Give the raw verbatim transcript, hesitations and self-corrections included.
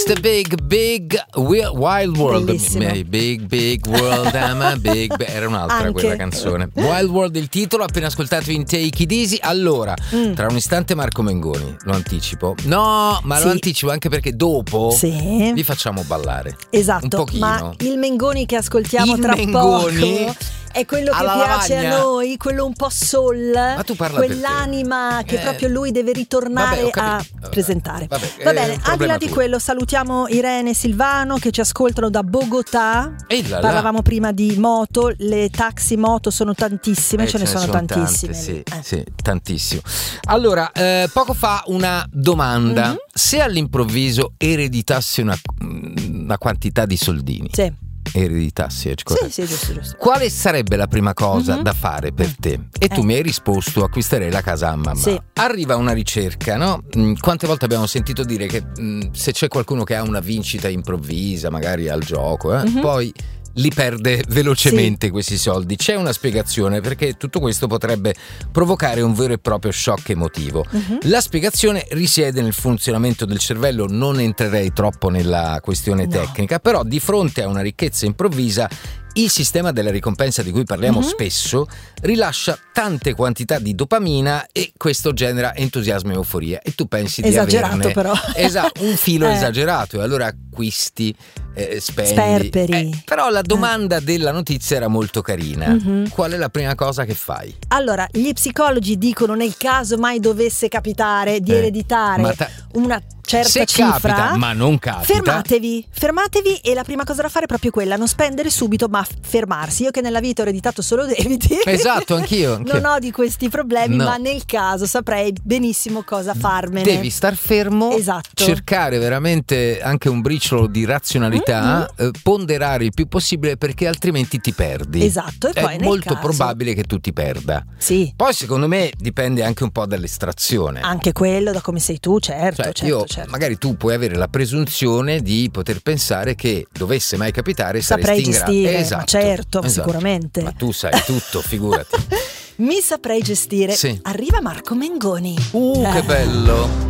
the big, big wild world. Bellissimo. Big, big world, I'm a big, big. Era un'altra Anche. quella canzone. Wild World il titolo, appena ascoltato in Take It Easy. Allora, mm. tra un istante Marco Mengoni, lo anticipo. No, ma sì. lo anticipo anche perché dopo sì. vi facciamo ballare. Esatto, un pochino. Ma il Mengoni che ascoltiamo il tra Mengoni poco è quello che alla piace lavagna. a noi, quello un po' soul, ma tu parla quell'anima che eh. proprio lui deve ritornare vabbè, a presentare. Vabbè, Va bene, al di là di tuo. quello salutiamo Irene e Silvano che ci ascoltano da Bogotà. Parlavamo prima di moto, le taxi moto sono tantissime, eh, ce, ce ne sono, sono tantissime. Tante, sì, eh. sì, tantissimo. Allora, eh, poco fa una domanda. Mm-hmm. Se all'improvviso ereditassi una, una quantità di soldini. Sì. Ereditassi, sì, sì, giusto, giusto. Quale sarebbe la prima cosa mm-hmm. da fare per te? E tu eh. mi hai risposto: acquisterei la casa a mamma. Sì. Arriva una ricerca, no? Quante volte abbiamo sentito dire che mh, se c'è qualcuno che ha una vincita improvvisa, magari al gioco, eh, mm-hmm. poi li perde velocemente sì. questi soldi. C'è una spiegazione, perché tutto questo potrebbe provocare un vero e proprio shock emotivo. Uh-huh. La spiegazione risiede nel funzionamento del cervello. Non entrerei troppo nella questione no. tecnica, però di fronte a una ricchezza improvvisa il sistema della ricompensa di cui parliamo uh-huh. spesso rilascia tante quantità di dopamina e questo genera entusiasmo e euforia, e tu pensi di esagerato averne però esatto, un filo eh. esagerato, e allora acquisti, eh, spendi. Sperperi. Eh, però la domanda eh. della notizia era molto carina. Uh-huh. Qual è la prima cosa che fai? Allora, gli psicologi dicono, nel caso mai dovesse capitare di eh. ereditare ta- una certa se cifra, capita, ma non capita, fermatevi, fermatevi e la prima cosa da fare è proprio quella, non spendere subito ma fermarsi. Io che nella vita ho ereditato solo debiti, esatto, anch'io, anch'io. non ho di questi problemi, no. ma nel caso saprei benissimo cosa farmene. Devi star fermo, esatto. cercare veramente anche un briciolo di razionalità, mm-hmm. eh, ponderare il più possibile, perché altrimenti ti perdi. Esatto, e poi è nel molto caso... probabile che tu ti perda. Sì. Poi secondo me dipende anche un po' dall'estrazione. Anche quello, da come sei tu, certo, cioè, certo, io, certo. Magari tu puoi avere la presunzione di poter pensare che dovesse mai capitare saprei saresti in grado. gestire, Esatto, ma certo, esatto. sicuramente. Ma tu sai tutto, figurati. Mi saprei gestire. Sì. Arriva Marco Mengoni. Uh, che bello.